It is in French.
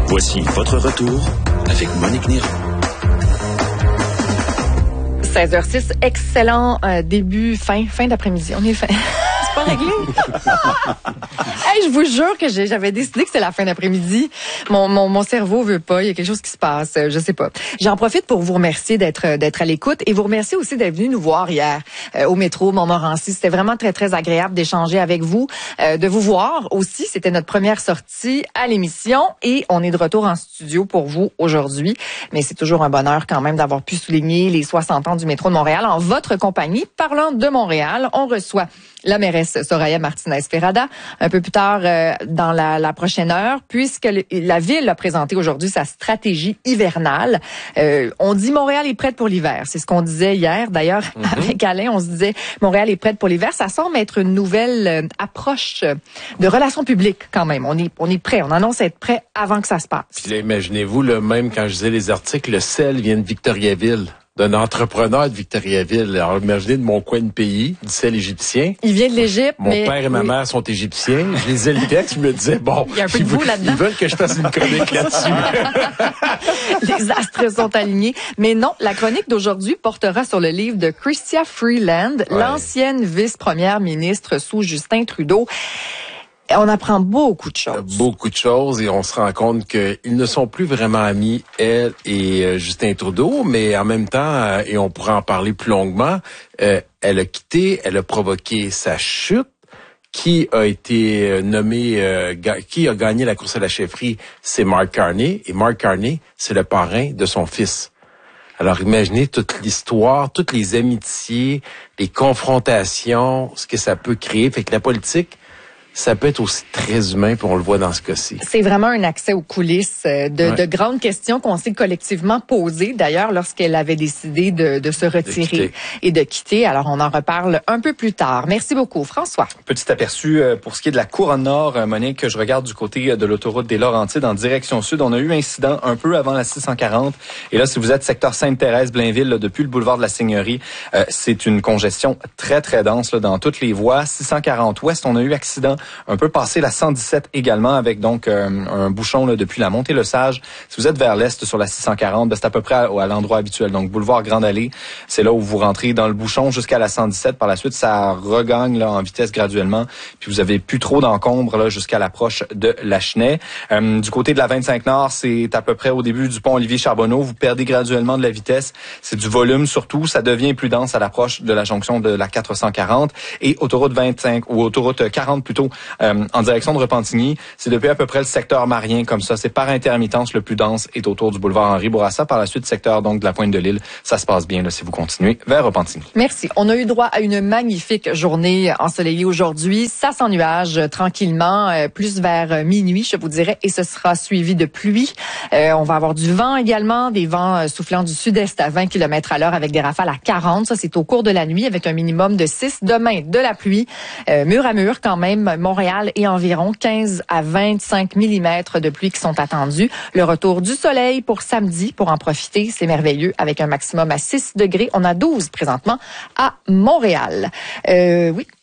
Voici votre retour avec Monique Néron. 16h06, excellent fin d'après-midi. On est fin. C'est pas réglé. Hey, je vous jure que j'avais décidé que c'était la fin d'après-midi. Mon cerveau veut pas. Il y a quelque chose qui se passe. Je sais pas. J'en profite pour vous remercier d'être à l'écoute et vous remercier aussi d'être venu nous voir hier au métro Montmorency. C'était vraiment très, très agréable d'échanger avec vous, de vous voir aussi. C'était notre première sortie à l'émission et on est de retour en studio pour vous aujourd'hui. Mais c'est toujours un bonheur quand même d'avoir pu souligner les 60 ans du métro de Montréal en votre compagnie. Parlant de Montréal, on reçoit la mairesse Soraya Martinez-Ferrada un peu plus tard dans la prochaine heure, puisque la ville a présenté aujourd'hui sa stratégie hivernale. On dit Montréal est prête pour l'hiver. C'est ce qu'on disait hier. D'ailleurs, avec Alain, on se disait Montréal est prête pour l'hiver. Ça semble être une nouvelle approche de relations publiques quand même. On est prêt. On annonce être prêt avant que ça se passe. Puis là, imaginez-vous, là, même quand je disais les articles, le sel vient de Victoriaville. D'un entrepreneur de Victoriaville. Alors, imaginez de mon coin de pays, du sel égyptien. Il vient de l'Égypte. Mon père et ma mère sont égyptiens. Je lisais le texte, je me disais, bon, il y a un peu de vous là-dedans. Ils veulent que je fasse une chronique là-dessus. Les astres sont alignés. Mais non, la chronique d'aujourd'hui portera sur le livre de Chrystia Freeland, l'ancienne vice-première ministre sous Justin Trudeau. On apprend beaucoup de choses. Beaucoup de choses et on se rend compte qu'ils ne sont plus vraiment amis, elle et Justin Trudeau, mais en même temps, et on pourra en parler plus longuement, elle a quitté, elle a provoqué sa chute. Qui a été nommé, qui a gagné la course à la chefferie, c'est Mark Carney. Et Mark Carney, c'est le parrain de son fils. Alors imaginez toute l'histoire, toutes les amitiés, les confrontations, ce que ça peut créer. Fait que la politique, ça peut être aussi très humain, puis on le voit dans ce cas-ci. C'est vraiment un accès aux coulisses de grandes questions qu'on s'est collectivement posées, d'ailleurs, lorsqu'elle avait décidé de se retirer et de quitter. Alors, on en reparle un peu plus tard. Merci beaucoup, François. Petit aperçu pour ce qui est de la Couronne Nord, Monique, je regarde du côté de l'autoroute des Laurentides en direction sud. On a eu un incident un peu avant la 640. Et là, si vous êtes secteur Sainte-Thérèse-Blainville, là, depuis le boulevard de la Seigneurie, c'est une congestion très, très dense là, dans toutes les voies. 640 ouest, on a eu accident un peu passé la 117 également, avec donc un bouchon là, depuis la Montée-le-Sage. Si vous êtes vers l'est sur la 640, c'est à peu près à l'endroit habituel. Donc, boulevard Grande Allée, c'est là où vous rentrez dans le bouchon jusqu'à la 117. Par la suite, ça regagne là, en vitesse graduellement. Puis vous avez plus trop d'encombre là jusqu'à l'approche de Lachenay. Du côté de la 25 Nord, c'est à peu près au début du pont Olivier-Charbonneau. Vous perdez graduellement de la vitesse. C'est du volume surtout. Ça devient plus dense à l'approche de la jonction de la 440. Et autoroute 25, ou autoroute 40 plutôt, en direction de Repentigny, c'est depuis à peu près le secteur Marien comme ça. C'est par intermittence le plus dense est autour du boulevard Henri Bourassa. Par la suite, secteur donc de la Pointe de l'Île, ça se passe bien là si vous continuez vers Repentigny. Merci. On a eu droit à une magnifique journée ensoleillée aujourd'hui. Ça sans nuages tranquillement, plus vers minuit, je vous dirais, et ce sera suivi de pluie. On va avoir du vent également, des vents soufflant du sud-est à 20 km/h avec des rafales à 40. Ça, c'est au cours de la nuit avec un minimum de 6. Demain, de la pluie, mur à mur quand même. Montréal et environ 15 à 25 mm de pluie qui sont attendus. Le retour du soleil pour samedi, pour en profiter, c'est merveilleux, avec un maximum à 6 degrés. On a 12 présentement à Montréal. Oui.